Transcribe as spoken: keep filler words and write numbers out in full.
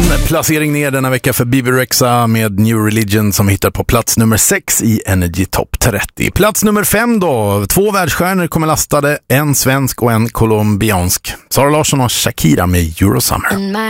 En placering ner denna vecka för Bebe Rexha med New Religion som hittar på plats nummer sex i Energy Top trettio. Plats nummer fem då. Två världsstjärnor kommer lastade, en svensk och en colombiansk. Sara Larsson och Shakira med Eurosummer.